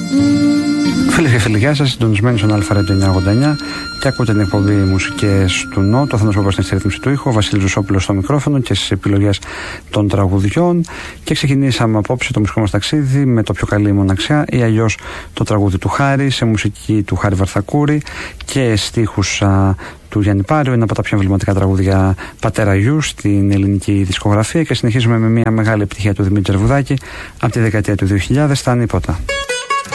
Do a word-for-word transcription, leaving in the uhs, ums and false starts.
Φίλες και φίλοι, γεια σας, συντονισμένοι στον Αλφα Radio εννιακόσια ογδόντα εννιά και ακούτε την εκπομπή Μουσικές του Νότου. Ο Θάνος Παπάς στην ρύθμιση του ήχου, ο Βασίλης Ζουσόπουλος στο μικρόφωνο και στις επιλογές των τραγουδιών. Και ξεκινήσαμε απόψε το μουσικό μας ταξίδι με το πιο καλή μοναξιά ή αλλιώς το τραγούδι του Χάρη, σε μουσική του Χάρη Βαρθακούρη και στίχους α, του Γιάννη Πάριο, ένα από τα πιο εμβληματικά τραγούδια πατέρα γιου στην ελληνική δισκογραφία. Και συνεχίζουμε με μια μεγάλη επιτυχία του Δημήτρη Βουδάκη από τη δεκαετία του δύο χιλιάδες, τα Ανίποτα.